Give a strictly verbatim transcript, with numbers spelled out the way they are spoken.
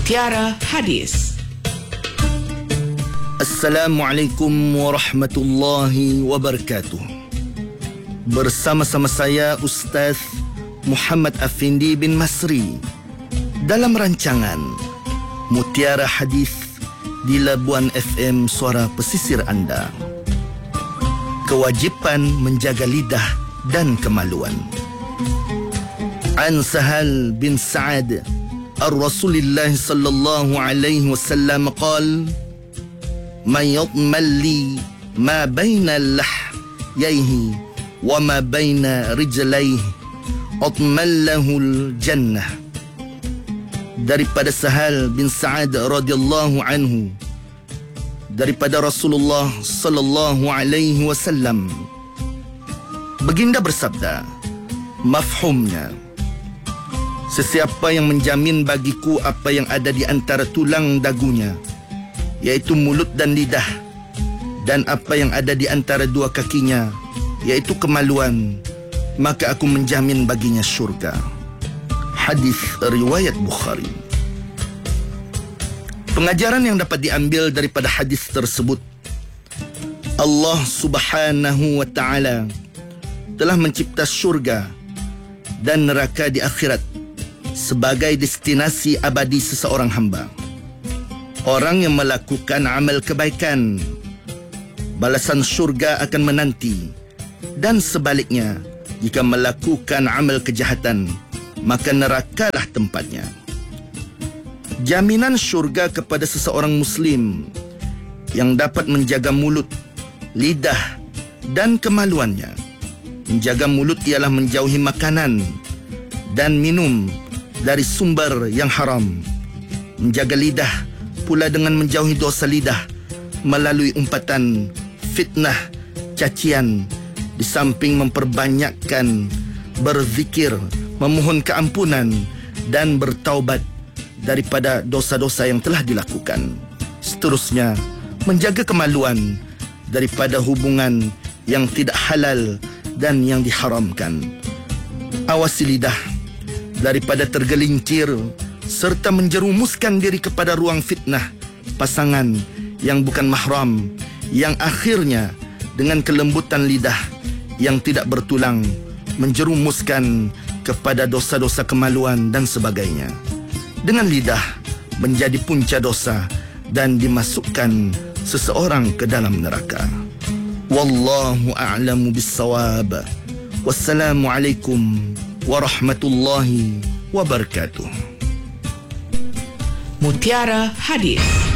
Mutiara Hadis. Assalamualaikum warahmatullahi wabarakatuh. Bersama-sama saya Ustaz Muhammad Afindi bin Masri dalam rancangan Mutiara Hadis di Labuan F M Suara Pesisir Anda. Kewajipan menjaga lidah dan kemaluan. An Sahal bin Sa'ad Ar-Rasulillah sallallahu alaihi wasallam qala: "Man yatmalli ma baina lahyaihi wa ma baina rijlaihi atmallahu al-jannah." Daripada Sahal bin Sa'ad radhiyallahu anhu, daripada Rasulullah sallallahu alaihi wasallam, baginda bersabda, mafhumnya, sesiapa yang menjamin bagiku apa yang ada di antara tulang dagunya, iaitu mulut dan lidah, dan apa yang ada di antara dua kakinya, iaitu kemaluan, maka aku menjamin baginya syurga. Hadis riwayat Bukhari. Pengajaran yang dapat diambil daripada hadis tersebut, Allah Subhanahu wa taala telah mencipta syurga dan neraka di akhirat sebagai destinasi abadi seseorang hamba. Orang yang melakukan amal kebaikan, balasan syurga akan menanti, dan sebaliknya, jika melakukan amal kejahatan, maka nerakalah tempatnya. Jaminan syurga kepada seseorang Muslim yang dapat menjaga mulut, lidah dan kemaluannya. Menjaga mulut ialah menjauhi makanan dan minum dari sumber yang haram. Menjaga lidah pula dengan menjauhi dosa lidah melalui umpatan, fitnah, cacian, di samping memperbanyakkan berzikir, memohon keampunan dan bertaubat daripada dosa-dosa yang telah dilakukan. Seterusnya, menjaga kemaluan daripada hubungan yang tidak halal dan yang diharamkan. Awasi lidah daripada tergelincir serta menjerumuskan diri kepada ruang fitnah pasangan yang bukan mahram, yang akhirnya dengan kelembutan lidah yang tidak bertulang menjerumuskan kepada dosa-dosa kemaluan dan sebagainya. Dengan lidah menjadi punca dosa dan dimasukkan seseorang ke dalam neraka. Wallahu a'lamu bis-shawab. Wassalamualaikum warahmatullahi wabarakatuh. Mutiara Hadis.